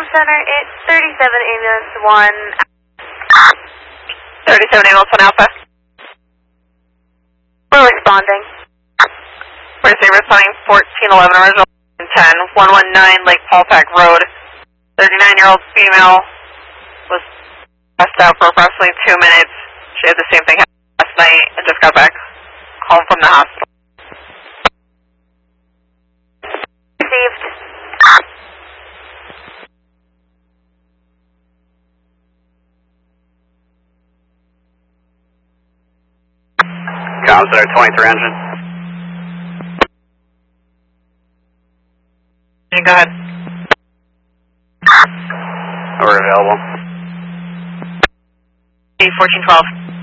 Center, it's 37 ambulance 1. 37 ambulance 1 Alpha. We're responding. We're responding 1411 original 10, 119 Lake Paulpack Road. 39-year-old female was passed out for approximately 2 minutes. She had the same thing happen last night and just got back home from the hospital. Received. Comms Center 23 engine. Yeah, go ahead. We're available. 1412.